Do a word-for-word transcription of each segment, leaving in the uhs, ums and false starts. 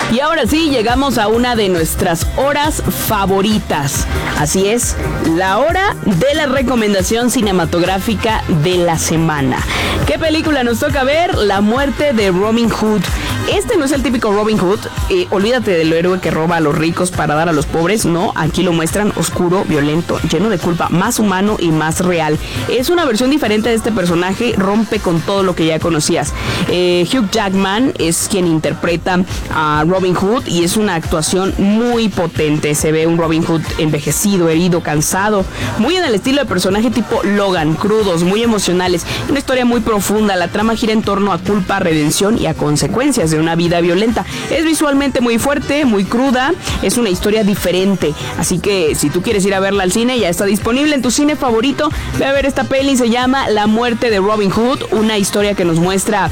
Y ahora sí, llegamos a una de nuestras horas favoritas. Así es, la hora de la recomendación cinematográfica de la semana. ¿Qué película nos toca ver? La muerte de Robin Hood. Este no es el típico Robin Hood, eh, olvídate del héroe que roba a los ricos para dar a los pobres, no, aquí lo muestran oscuro, violento, lleno de culpa, más humano y más real. Es una versión diferente de este personaje, rompe con todo lo que ya conocías. Eh, Hugh Jackman es quien interpreta a Robin Hood y es una actuación muy potente, se ve un Robin Hood envejecido, herido, cansado, muy en el estilo de personaje tipo Logan, crudos, muy emocionales, una historia muy profunda, la trama gira en torno a culpa, redención y a consecuencias de una vida violenta. Es visualmente muy fuerte, muy cruda, es una historia diferente, así que si tú quieres ir a verla al cine, ya está disponible en tu cine favorito. Ve a ver esta peli, se llama La muerte de Robin Hood, una historia que nos muestra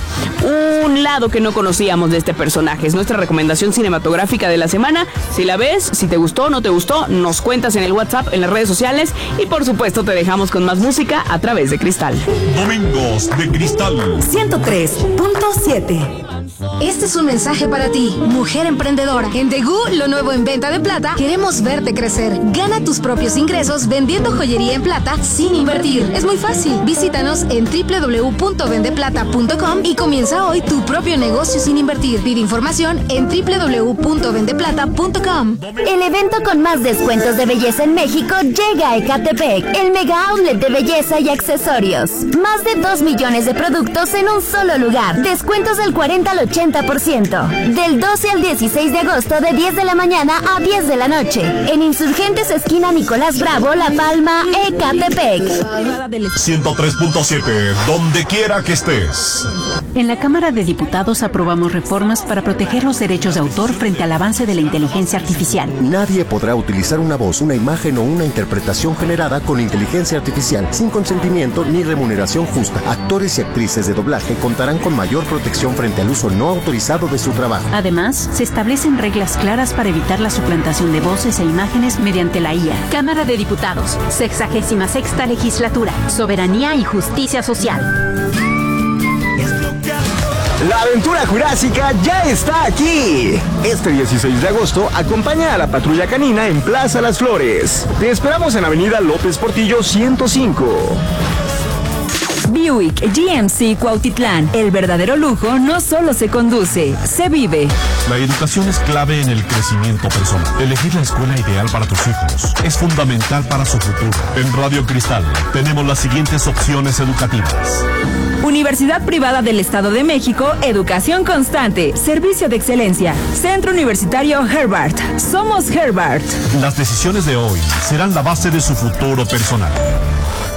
un lado que no conocíamos de este personaje. Es nuestra recomendación cinematográfica de la semana. Si la ves, si te gustó, no te gustó, nos cuentas en el WhatsApp, en las redes sociales y por supuesto te dejamos con más música a través de Cristal. Domingos de Cristal ciento tres punto siete. Este es un mensaje para ti, mujer emprendedora. En Degú, lo nuevo en venta de plata, queremos verte crecer. Gana tus propios ingresos vendiendo joyería en plata sin invertir. Es muy fácil. Visítanos en doble u doble u doble u punto vende plata punto com y comienza hoy tu propio negocio sin invertir. Pide información en doble u doble u doble u punto vende plata punto com. El evento con más descuentos de belleza en México llega a Ecatepec, el mega outlet de belleza y accesorios. Más de dos millones de productos en un solo lugar. Descuentos del cuarenta al ochenta por ciento. Del doce al dieciséis de agosto de diez de la mañana a diez de la noche. En Insurgentes esquina Nicolás Bravo, La Palma, Ecatepec. ciento tres punto siete, donde quiera que estés. En la Cámara de Diputados aprobamos reformas para proteger los derechos de autor frente al avance de la inteligencia artificial. Nadie podrá utilizar una voz, una imagen o una interpretación generada con inteligencia artificial sin consentimiento ni remuneración justa. Actores y actrices de doblaje contarán con mayor protección frente al uso no autorizado de su trabajo. Además, se establecen reglas claras para evitar la suplantación de voces e imágenes mediante la I A. Cámara de Diputados, sexagésima sexta legislatura, soberanía y justicia social. La aventura jurásica ya está aquí. Este dieciséis de agosto, acompaña a la Patrulla Canina en Plaza Las Flores. Te esperamos en Avenida López Portillo ciento cinco. Buick G M C Cuautitlán. El verdadero lujo no solo se conduce, se vive. La educación es clave en el crecimiento personal. Elegir la escuela ideal para tus hijos es fundamental para su futuro. En Radio Cristal tenemos las siguientes opciones educativas. Universidad Privada del Estado de México, educación constante, servicio de excelencia. Centro Universitario Herbart. Somos Herbart. Las decisiones de hoy serán la base de su futuro personal.